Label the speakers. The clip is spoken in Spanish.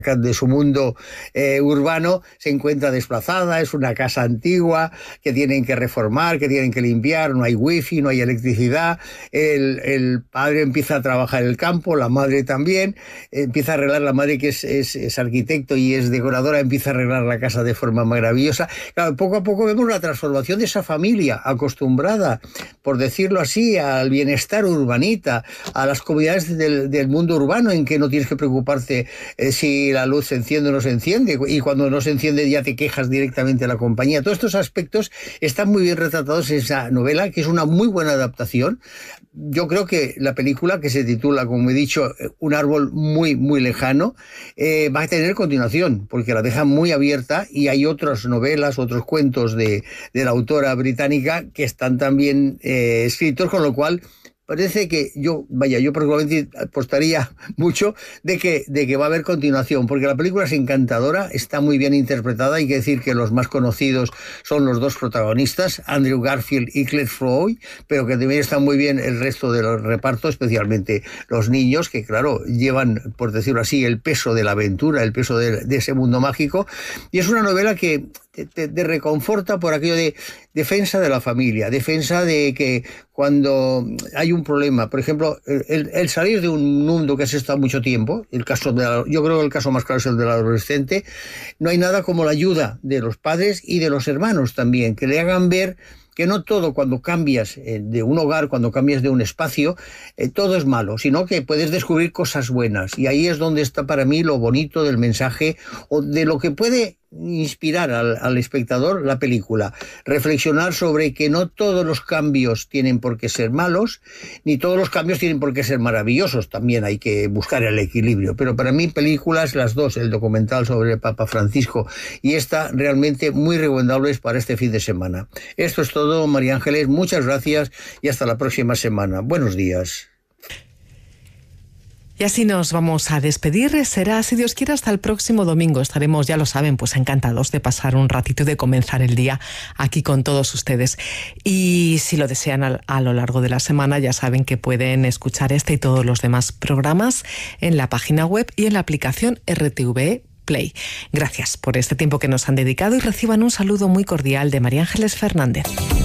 Speaker 1: de su mundo urbano, se encuentra desplazada, es una casa antigua que tienen que reformar, que tienen que limpiar, no hay wifi, no hay electricidad, el padre empieza a trabajar en el campo, la madre también, empieza a arreglar, la madre que es arquitecto y es decoradora, empieza a arreglar la casa de forma maravillosa. Claro, poco a poco vemos la transformación de esa familia acostumbrada, por decirlo así, al bienestar urbanita, a las comodidades del mundo urbano, en que no tienes que preocuparte si la luz se enciende o no se enciende, y cuando no se enciende ya te quejas directamente a la compañía. Todos estos aspectos están muy bien retratados en esa novela, que es una muy buena adaptación. Yo creo que la película, que se titula, como he dicho, Un árbol muy, muy lejano, va a tener continuación, porque la deja muy abierta, y hay otras novelas, otros cuentos de la autora británica que están también escritos, con lo cual parece que yo probablemente apostaría mucho de que va a haber continuación, porque la película es encantadora, está muy bien interpretada. Hay que decir que los más conocidos son los dos protagonistas, Andrew Garfield y Claire Foy, pero que también está muy bien el resto de los repartos, especialmente los niños, que claro, llevan, por decirlo así, el peso de la aventura, el peso de ese mundo mágico. Y es una novela que te reconforta por aquello de defensa de la familia, defensa de que cuando hay un problema, por ejemplo, el salir de un mundo que has estado mucho tiempo, yo creo que el caso más claro es el del adolescente, no hay nada como la ayuda de los padres y de los hermanos también, que le hagan ver que no todo, cuando cambias de un hogar, cuando cambias de un espacio, todo es malo, sino que puedes descubrir cosas buenas. Y ahí es donde está para mí lo bonito del mensaje, o de lo que puede inspirar al espectador la película. Reflexionar sobre que no todos los cambios tienen por qué ser malos, ni todos los cambios tienen por qué ser maravillosos. También hay que buscar el equilibrio. Pero para mí, películas, las dos, el documental sobre el Papa Francisco y esta, realmente muy recomendables para este fin de semana. Esto es todo, María Ángeles. Muchas gracias y hasta la próxima semana. Buenos días.
Speaker 2: Y así nos vamos a despedir. Será, si Dios quiere, hasta el próximo domingo. Estaremos, ya lo saben, pues encantados de pasar un ratito y de comenzar el día aquí con todos ustedes. Y si lo desean a lo largo de la semana, ya saben que pueden escuchar este y todos los demás programas en la página web y en la aplicación RTV Play. Gracias por este tiempo que nos han dedicado y reciban un saludo muy cordial de María Ángeles Fernández.